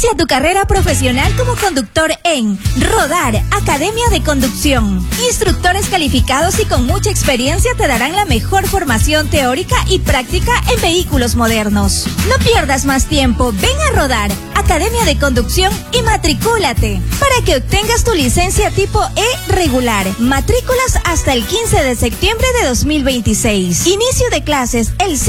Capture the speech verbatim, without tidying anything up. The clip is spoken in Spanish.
Inicia tu carrera profesional como conductor en Rodar, Academia de Conducción. Instructores calificados y con mucha experiencia te darán la mejor formación teórica y práctica en vehículos modernos. No pierdas más tiempo, ven a Rodar, Academia de Conducción y matricúlate para que obtengas tu licencia tipo E regular. Matrículas hasta el quince de septiembre de dos mil veintiséis. Inicio de clases el